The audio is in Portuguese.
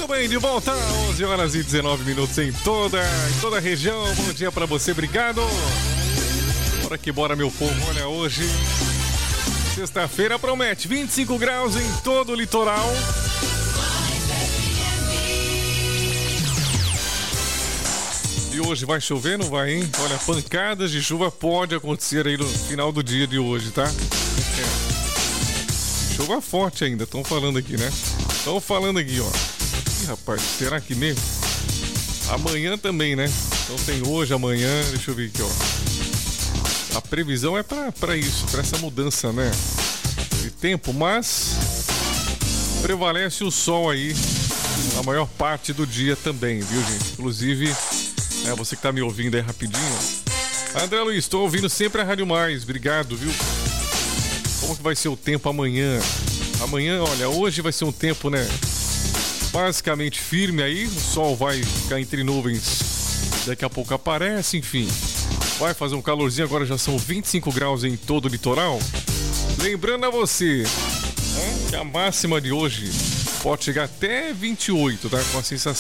Muito bem, de volta, 11 horas e 19 minutos em toda a região. Bom dia pra você, obrigado. Bora que bora, meu povo. Olha, hoje, sexta-feira, promete 25 graus em todo o litoral. E hoje vai chover, não vai, hein? Olha, pancadas de chuva pode acontecer aí no final do dia de hoje, tá? Chuva forte ainda, estão falando aqui, né? Estão falando aqui, ó. Ih, rapaz, será que mesmo? Amanhã também, né? Então tem hoje, amanhã, deixa eu ver aqui, ó. A previsão é pra isso, pra essa mudança, né? De tempo, mas prevalece o sol aí a maior parte do dia também, viu, gente? Inclusive, você que tá me ouvindo aí rapidinho. André Luiz, tô ouvindo sempre a Rádio Mais, obrigado, viu? Como que vai ser o tempo amanhã? Amanhã, olha, hoje vai ser um tempo, né? Basicamente firme aí, o sol vai ficar entre nuvens, daqui a pouco aparece, enfim. Vai fazer um calorzinho, agora já são 25 graus em todo o litoral. Lembrando a você, que a máxima de hoje pode chegar até 28, tá? Com a sensação